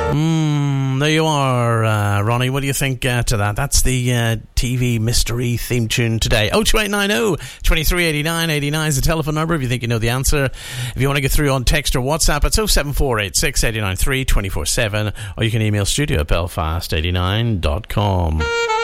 There you are, Ronnie. What do you think to that? That's the TV mystery theme tune today. 02890 2389 89 is the telephone number if you think you know the answer. If you want to get through on text or WhatsApp, it's 07486 893 24/7, or you can email studio@belfast89.com.